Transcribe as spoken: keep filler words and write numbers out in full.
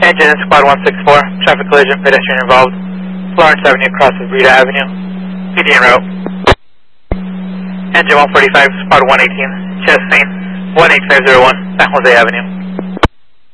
Engine in Squad one sixty-four, traffic collision, pedestrian involved. Florence Avenue crosses Rita Avenue. P D en route. Engine one forty-five, Squad one eighteen, chest scene, one eight five zero one, San Jose Avenue.